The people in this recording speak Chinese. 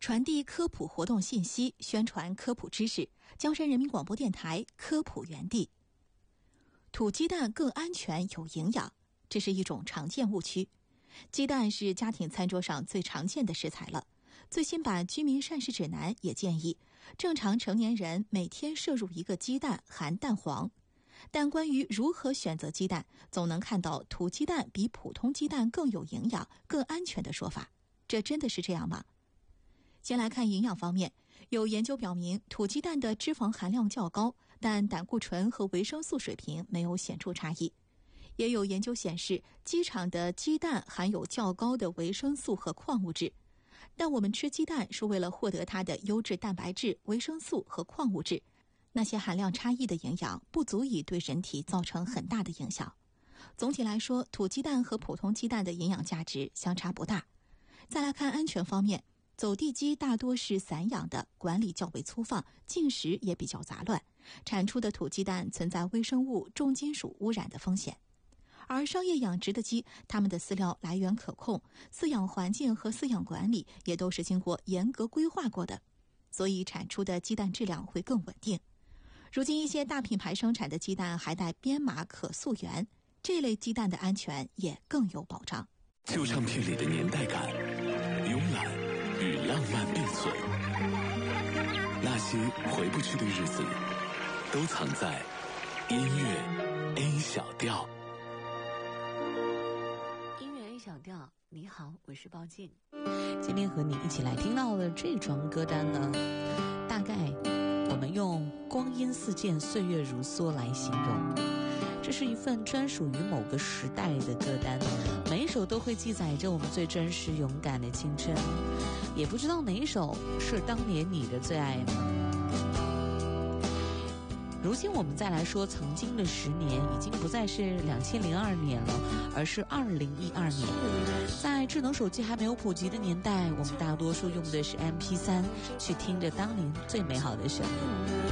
传递科普活动信息，宣传科普知识。江山人民广播电台科普园地。土鸡蛋更安全有营养，这是一种常见误区。鸡蛋是家庭餐桌上最常见的食材了。最新版居民膳食指南也建议，正常成年人每天摄入1个鸡蛋含蛋黄。但关于如何选择鸡蛋，总能看到土鸡蛋比普通鸡蛋更有营养、更安全的说法。这真的是这样吗？先来看营养方面，有研究表明，土鸡蛋的脂肪含量较高，但胆固醇和维生素水平没有显著差异。也有研究显示，鸡场的鸡蛋含有较高的维生素和矿物质。但我们吃鸡蛋是为了获得它的优质蛋白质、维生素和矿物质，那些含量差异的营养不足以对人体造成很大的影响。总体来说，土鸡蛋和普通鸡蛋的营养价值相差不大。再来看安全方面，走地鸡大多是散养的，管理较为粗放，进食也比较杂乱，产出的土鸡蛋存在微生物、重金属污染的风险。而商业养殖的鸡，它们的饲料来源可控，饲养环境和饲养管理也都是经过严格规划过的，所以产出的鸡蛋质量会更稳定。如今一些大品牌生产的鸡蛋还带编码可溯源，这类鸡蛋的安全也更有保障。 旧唱片里的年代感，慵懒与浪漫并存，那些回不去的日子，都藏在音乐 A 小调。 音乐 A 小调，你好，我是包静。今天和你一起来听到的这张歌单呢，大概我们用光阴似箭，岁月如梭来形容。这是一份专属于某个时代的歌单，每一首都会记载着我们最真实勇敢的青春，也不知道哪一首是当年你的最爱呢？如今我们再来说曾经的10年，已经不再是2002年了，而是2012年。在智能手机还没有普及的年代，我们大多数用的是 MP3 去听着当年最美好的旋律。